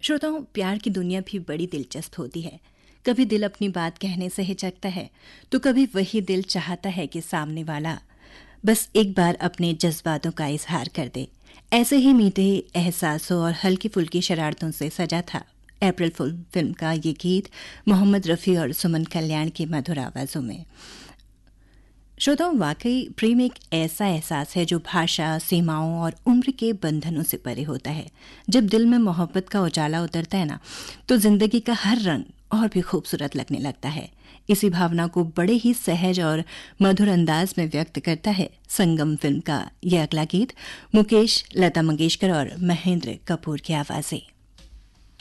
श्रोताओं, प्यार की दुनिया भी बड़ी दिलचस्प होती है। कभी दिल अपनी बात कहने से हिचकता है, तो कभी वही दिल चाहता है कि सामने वाला बस एक बार अपने जज्बातों का इजहार कर दे। ऐसे ही मीठे एहसासों और हल्की फुल्की शरारतों से सजा था अप्रैल फूल फिल्म का ये गीत, मोहम्मद रफ़ी और सुमन कल्याण की मधुर आवाज़ों में। श्रोताओं, वाकई प्रेम एक ऐसा एहसास है जो भाषा, सीमाओं और उम्र के बंधनों से परे होता है। जब दिल में मोहब्बत का उजाला उतरता है ना, तो जिंदगी का हर रंग और भी खूबसूरत लगने लगता है। इसी भावना को बड़े ही सहज और मधुर अंदाज में व्यक्त करता है संगम फिल्म का यह अगला गीत, मुकेश, लता मंगेशकर और महेंद्र कपूर की आवाज़ें।